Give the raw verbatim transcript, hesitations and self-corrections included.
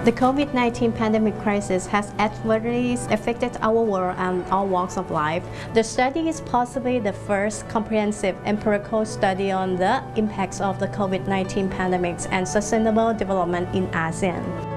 The COVID nineteen pandemic crisis has adversely affected our world and all walks of life. The study is possibly the first comprehensive empirical study on the impacts of the COVID nineteen pandemic and sustainable development in ASEAN.